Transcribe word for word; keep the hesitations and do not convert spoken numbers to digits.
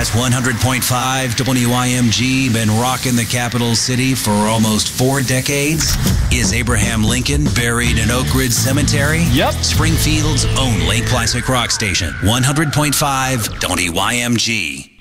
Has one hundred point five W I M G been rocking the capital city for almost four decades? Is Abraham Lincoln buried in Oak Ridge Cemetery? Yep. Springfield's only classic rock station, one hundred point five W I M G.